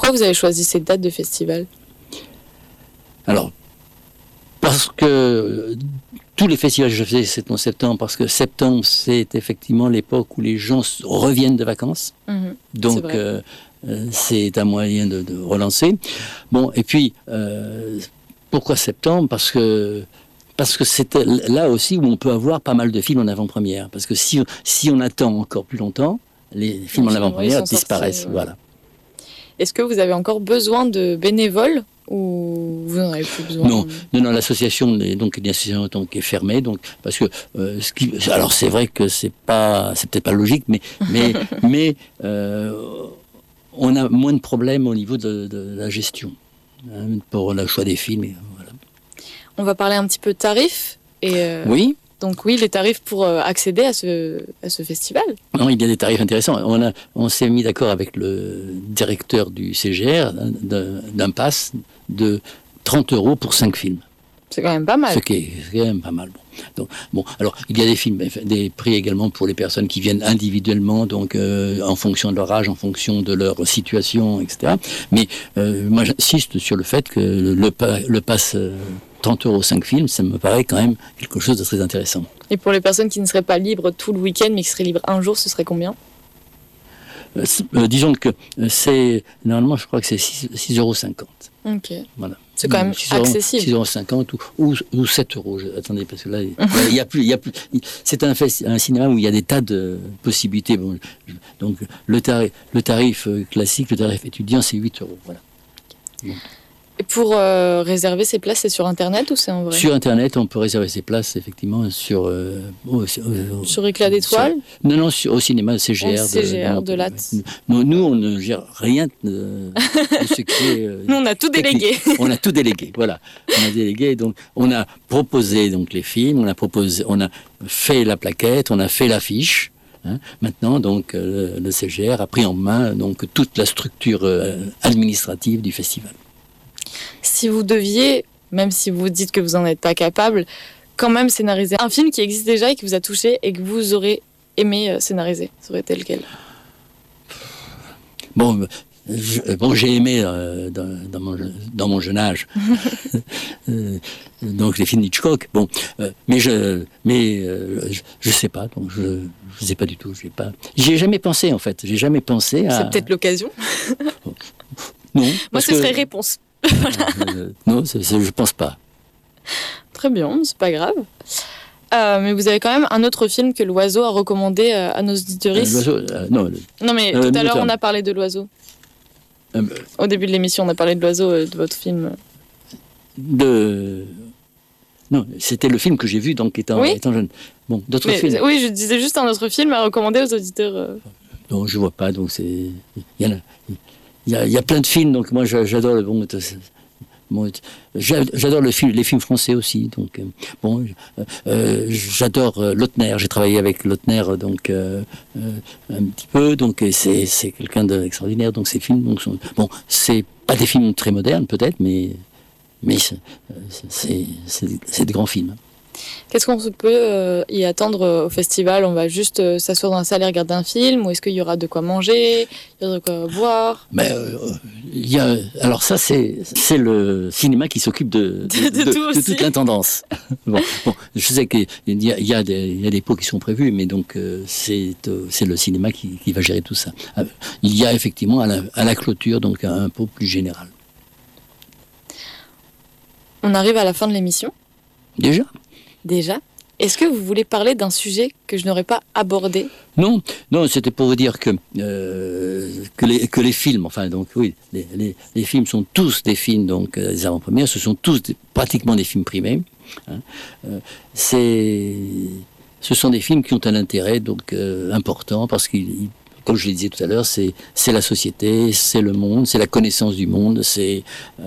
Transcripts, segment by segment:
Pourquoi vous avez choisi cette date de festival ? Alors, parce que tous les festivals que je faisais, c'est en septembre, parce que septembre, c'est effectivement l'époque où les gens reviennent de vacances. Donc, c'est un moyen de relancer. Bon, et puis, pourquoi septembre ? Parce que c'est là aussi où on peut avoir pas mal de films en avant-première. Parce que si on attend encore plus longtemps, les films en avant-première disparaissent. Voilà. Est-ce que vous avez encore besoin de bénévoles ou vous n'en avez plus besoin ? Non, l'association est fermée, donc parce que alors c'est vrai que c'est peut-être pas logique, mais on a moins de problèmes au niveau de la gestion pour le choix des films. Et voilà. On va parler un petit peu de tarifs. Oui. Donc oui, les tarifs pour accéder à ce festival. Non, il y a des tarifs intéressants. On s'est mis d'accord avec le directeur du CGR d'un pass de 30 € pour 5 films. C'est quand même pas mal. C'est quand même pas mal. Bon, alors il y a des prix également pour les personnes qui viennent individuellement, donc en fonction de leur âge, en fonction de leur situation, etc. Mais moi j'insiste sur le fait que le pass 30 € 5 films, ça me paraît quand même quelque chose de très intéressant. Et pour les personnes qui ne seraient pas libres tout le week-end, mais qui seraient libres un jour, ce serait combien ? Disons que c'est, normalement je crois que c'est 6,50 €. Ok. Voilà. C'est quand même accessible. 6,50 € ou 7 €. Attendez, parce que là, il y a plus. C'est un cinéma où il y a des tas de possibilités. Bon, donc le tarif classique, le tarif étudiant, c'est 8 €. Voilà. Bon. Et pour réserver ses places, c'est sur Internet ou c'est en vrai ? Sur Internet, on peut réserver ses places, effectivement, sur Éclat d'étoiles ? Non, au cinéma CGR. CGR de Latte. Nous, on ne gère rien de ce qui est... nous, on a tout délégué. On a tout délégué, voilà. On a délégué, donc on a proposé donc, les films, on a fait la plaquette, on a fait l'affiche. Maintenant, donc, le CGR a pris en main donc, toute la structure administrative du festival. Si vous deviez, même si vous dites que vous n'en êtes pas capable, quand même scénariser un film qui existe déjà et qui vous a touché et que vous aurez aimé scénariser, ça aurait été lequel ? Bon, j'ai aimé dans mon jeune âge, donc les films d'Hitchcock. Bon, mais je sais pas, donc je sais pas du tout. J'y ai jamais pensé en fait. J'ai jamais pensé à. C'est peut-être l'occasion. Non. Moi, ce serait réponse. Voilà. Non, je pense pas. Très bien, c'est pas grave. Mais vous avez quand même un autre film que l'Oiseau a recommandé à nos auditeuristes. L'Oiseau, non. Non, mais tout à l'heure, on a parlé de l'Oiseau. Au début de l'émission, on a parlé de l'Oiseau, de votre film. Non, c'était le film que j'ai vu donc étant jeune. Bon, d'autres films. Oui, je disais juste un autre film à recommander aux auditeurs. Non, je vois pas. Donc il y a plein de films. Donc moi, j'adore le bon. J'adore les films français aussi. Donc j'adore Lautner. J'ai travaillé avec Lautner donc un petit peu. Donc c'est quelqu'un d'extraordinaire. Donc ces films c'est pas des films très modernes peut-être, mais c'est de grands films. Qu'est-ce qu'on peut y attendre au festival ? On va juste s'asseoir dans la salle et regarder un film, ou est-ce qu'il y aura de quoi manger, il y aura de quoi boire ? Alors ça, c'est le cinéma qui s'occupe de toute l'intendance. Bon, je sais qu'il y a des pots qui sont prévus, mais donc c'est le cinéma qui va gérer tout ça. Il y a effectivement à la clôture donc un pot plus général. On arrive à la fin de l'émission. Déjà ? Est-ce que vous voulez parler d'un sujet que je n'aurais pas abordé ? Non, c'était pour vous dire que les films, enfin donc oui, les films sont tous des films donc des avant-premières, ce sont tous pratiquement des films primés. Ce sont des films qui ont un intérêt donc important parce que, comme je le disais tout à l'heure, c'est la société, c'est le monde, c'est la connaissance du monde, c'est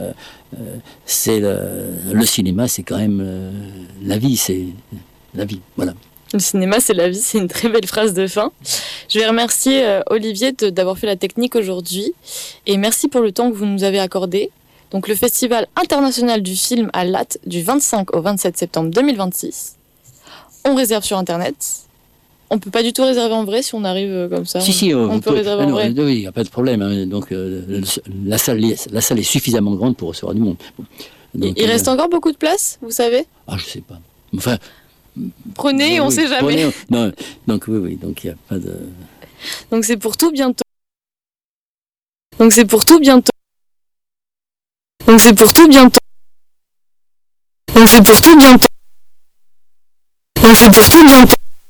le cinéma, c'est quand même la vie, c'est la vie, voilà. Le cinéma, c'est la vie, c'est une très belle phrase de fin. Je vais remercier Olivier d'avoir fait la technique aujourd'hui et merci pour le temps que vous nous avez accordé. Donc le Festival international du film à Latte du 25 au 27 septembre 2026. On réserve sur Internet. On peut pas du tout réserver en vrai si on arrive comme ça. Si, on peut réserver en vrai. Oui, il n'y a pas de problème. Hein. Donc la salle est suffisamment grande pour recevoir du monde. Donc, il reste encore beaucoup de place, vous savez? Ah, je sais pas. Enfin. Prenez, on sait jamais. Non, donc oui, donc il n'y a pas de. Donc c'est pour tout bientôt. Donc c'est pour tout bientôt. Donc c'est pour tout bientôt. Donc c'est pour tout bientôt. Donc c'est pour tout bientôt.